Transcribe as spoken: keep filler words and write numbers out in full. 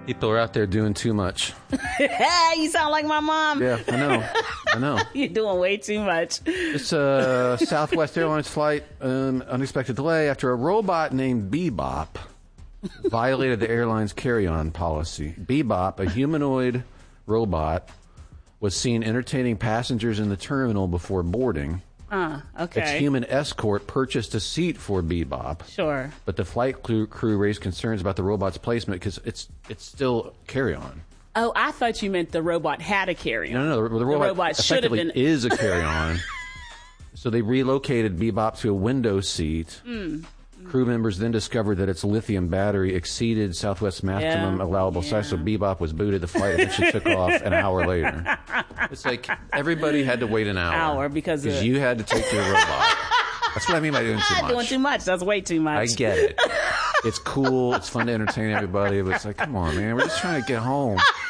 People are out there doing too much. Hey, you sound like my mom. Yeah, I know. I know. You're doing way too much. It's a Southwest Airlines flight, um, unexpected delay after a robot named Bebop violated the airline's carry-on policy. Bebop, a humanoid robot, was seen entertaining passengers in the terminal before boarding. Uh, okay. Its human escort purchased a seat for Bebop. Sure. But the flight crew, crew raised concerns about the robot's placement because it's it's still carry-on. Oh, I thought you meant the robot had a carry-on. No, no, no. The, the robot, robot should have effectively been... is a carry-on. So they relocated Bebop to a window seat. Mm. Crew members then discovered that its lithium battery exceeded Southwest's maximum Yeah, allowable yeah. size, so Bebop was booted. The flight eventually took off an hour later. It's like everybody had to wait an hour. Hour because of- you had to take your robot. That's what I mean by doing too much. Doing too much. That's way too much. I get it. It's cool. It's fun to entertain everybody, but it's like, come on, man. We're just trying to get home.